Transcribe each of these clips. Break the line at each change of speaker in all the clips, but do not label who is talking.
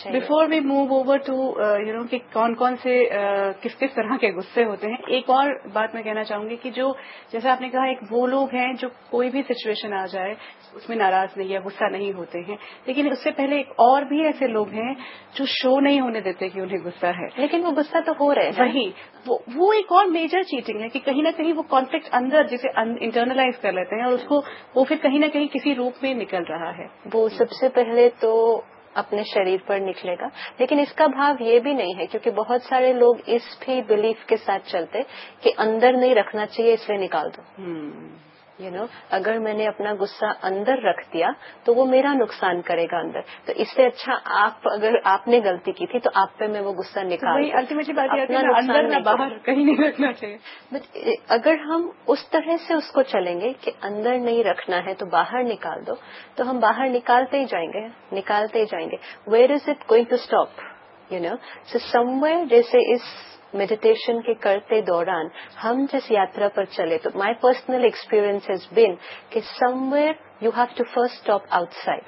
Before we move over to कि कौन कौन से किस किस तरह के गुस्से होते हैं, एक और बात मैं कहना चाहूंगी कि जो जैसा आपने कहा, एक वो लोग हैं जो कोई भी सिचुएशन आ जाए उसमें नाराज नहीं या गुस्सा नहीं होते हैं, लेकिन उससे पहले एक और भी ऐसे लोग हैं जो शो नहीं होने देते कि उन्हें गुस्सा है,
लेकिन वो गुस्सा तो हो रहे हैं।
वही वो एक और मेजर चीटिंग है कि कहीं ना कहीं वो कॉन्फ्लिक्ट अंदर जिसे इंटरनलाइज कर लेते हैं और उसको वो फिर कहीं ना कहीं किसी रूप में निकल रहा है।
वो सबसे पहले तो अपने शरीर पर निकलेगा, लेकिन इसका भाव ये भी नहीं है, क्योंकि बहुत सारे लोग इस भी बिलीफ के साथ चलते कि अंदर नहीं रखना चाहिए इसलिए निकाल दो। अगर मैंने अपना गुस्सा अंदर रख दिया तो वो मेरा नुकसान करेगा अंदर, तो इससे अच्छा अगर आपने गलती की थी तो आप पे मैं वो गुस्सा निकाल,
वही अल्टीमेटली बात है कि अंदर ना बाहर कहीं नहीं रखना चाहिए।
बट अगर हम उस तरह से उसको चलेंगे कि अंदर नहीं रखना है तो बाहर निकाल दो, तो हम बाहर निकालते ही जाएंगे। Where is it going to stop? So somewhere, जैसे इस मेडिटेशन के करते दौरान हम जिस यात्रा पर चले, तो my personal experience has been कि somewhere you have to first stop outside.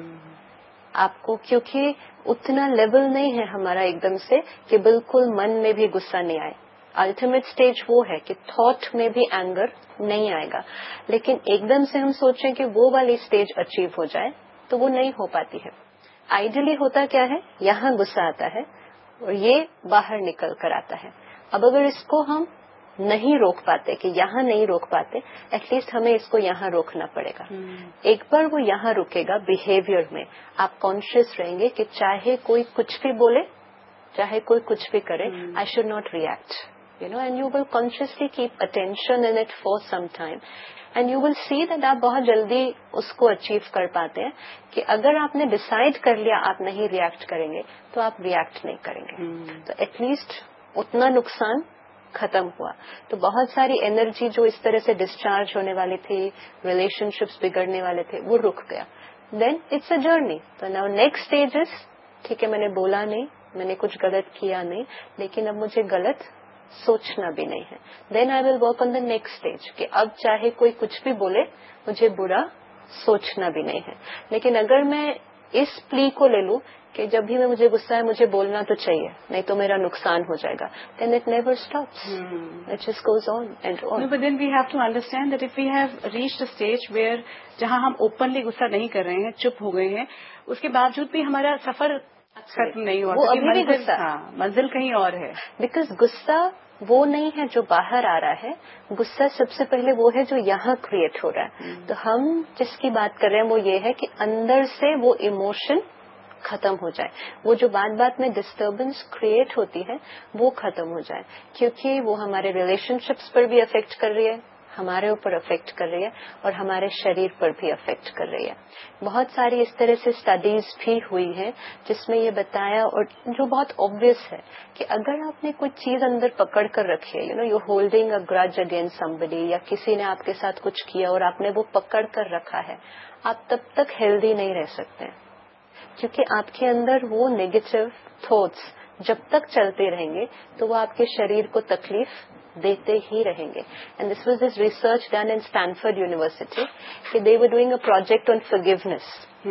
आपको, क्योंकि उतना लेवल नहीं है हमारा एकदम से कि बिल्कुल मन में भी गुस्सा नहीं आए। अल्टीमेट स्टेज वो है कि थॉट में भी एंगर नहीं आएगा, लेकिन एकदम से हम सोचें कि वो वाली स्टेज अचीव हो जाए तो वो नहीं हो पाती है। आइडियली होता क्या है, यहाँ गुस्सा आता है और ये बाहर निकल कर आता है। अब अगर इसको हम नहीं रोक पाते, कि यहाँ नहीं रोक पाते, एटलीस्ट हमें इसको यहाँ रोकना पड़ेगा। एक बार वो यहाँ रुकेगा बिहेवियर में, आप कॉन्शियस रहेंगे कि चाहे कोई कुछ भी बोले, चाहे कोई कुछ भी करे, I should not react, and you will consciously keep attention in it for some time, and you will see that आप बहुत जल्दी उसको अचीव कर पाते हैं कि अगर आपने डिसाइड कर लिया आप नहीं रिएक्ट करेंगे तो आप रिएक्ट नहीं करेंगे। तो एटलीस्ट उतना नुकसान खत्म हुआ। तो बहुत सारी एनर्जी जो इस तरह से डिस्चार्ज होने वाली थी, रिलेशनशिप्स बिगड़ने वाले थे, वो रुक गया। Then it's a journey. तो नाउ नेक्स्ट स्टेज इज, ठीक है, मैंने बोला नहीं, मैंने कुछ गलत किया नहीं, लेकिन अब मुझे गलत सोचना भी नहीं है। Then I will work on the next stage कि अब चाहे कोई कुछ भी बोले, मुझे बुरा सोचना भी नहीं है। लेकिन अगर मैं इस प्ली को ले लूं कि जब भी मुझे गुस्सा है मुझे बोलना तो चाहिए, नहीं तो मेरा नुकसान हो जाएगा, then it never stops, it just goes on and on.
But then we have to understand that if we have reached a stage where जहां हम ओपनली गुस्सा नहीं कर रहे हैं, चुप हो गए हैं, उसके बावजूद भी हमारा सफर खत्म नहीं हुआ,
वो अभी भी गुस्सा,
मंजिल कहीं और है।
बिकॉज गुस्सा वो नहीं है जो बाहर आ रहा है, गुस्सा सबसे पहले वो है जो यहाँ क्रिएट हो रहा है। तो हम जिसकी बात कर रहे हैं वो ये है कि अंदर से वो इमोशन खत्म हो जाए, वो जो बात बात में डिस्टर्बेंस क्रिएट होती है वो खत्म हो जाए, क्योंकि वो हमारे रिलेशनशिप्स पर भी अफेक्ट कर रही है, हमारे ऊपर अफेक्ट कर रही है और हमारे शरीर पर भी अफेक्ट कर रही है। बहुत सारी इस तरह से स्टडीज भी हुई हैं जिसमें ये बताया, और जो बहुत ऑब्वियस है कि अगर आपने कोई चीज अंदर पकड़ कर रखी है, you holding a grudge against somebody, या किसी ने आपके साथ कुछ किया और आपने वो पकड़ कर रखा है, आप तब तक हेल्दी नहीं रह सकते, क्योंकि आपके अंदर वो नेगेटिव थॉट्स जब तक चलते रहेंगे तो वो आपके शरीर को तकलीफ देते ही रहेंगे। And this was this research done in Stanford university कि दे were doing a project on forgiveness.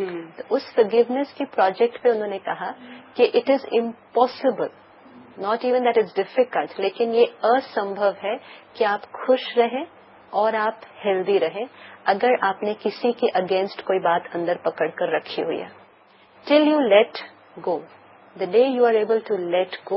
तो उस फॉरगिवनेस के प्रोजेक्ट पे उन्होंने कहा कि it is impossible, not even that is difficult, लेकिन ये असंभव है कि आप खुश रहें और आप हेल्दी रहें अगर आपने किसी के अगेंस्ट कोई बात अंदर पकड़ कर रखी हुई है। Till you let go, the day you are able to let go,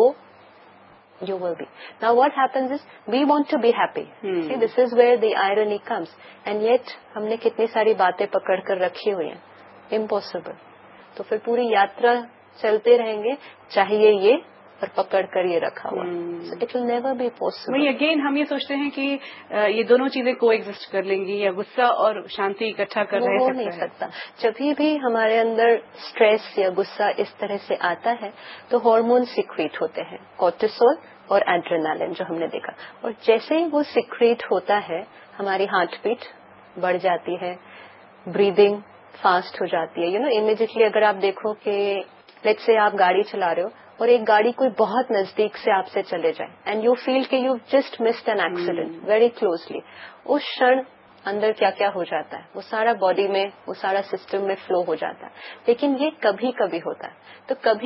you will be. Now what happens is we want to be happy. See, this is where the irony comes. And yet हमने कितनी सारी बातें पकड़ कर रखी हुई हैं, impossible. तो फिर पूरी यात्रा चलते रहेंगे, चाहिए ये और पकड़ कर ये रखा हुआ, so it will never be possible.
वही अगेन हम ये सोचते हैं कि ये दोनों चीजें को एग्जिस्ट कर लेंगी, या गुस्सा और शांति इकट्ठा कर रह
सकता है, वो नहीं सकता। जब भी हमारे अंदर स्ट्रेस या गुस्सा इस तरह से आता है तो हार्मोन सिक्रीट होते हैं, कोर्टिसोल और एड्रेनालिन, जो हमने देखा, और जैसे ही वो सिक्रीट होता है हमारी हार्ट बीट बढ़ जाती है, ब्रीदिंग फास्ट हो जाती है। इमीडिएटली अगर आप देखो कि लेट्स से आप गाड़ी चला रहे हो और एक गाड़ी कोई बहुत नजदीक से आपसे चले जाए एंड यू फील कि you just missed an accident very closely, उस क्षण अंदर क्या क्या हो जाता है, वो सारा बॉडी में, वो सारा सिस्टम में फ्लो हो जाता है। लेकिन ये कभी कभी होता है, तो कभी